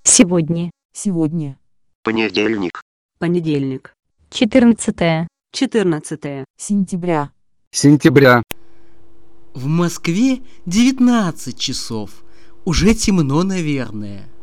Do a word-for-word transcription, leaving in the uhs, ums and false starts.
Сегодня. Сегодня. Понедельник. Понедельник. четырнадцатое. четырнадцатое. Сентября. Сентября. В Москве девятнадцать часов. Уже темно, наверное.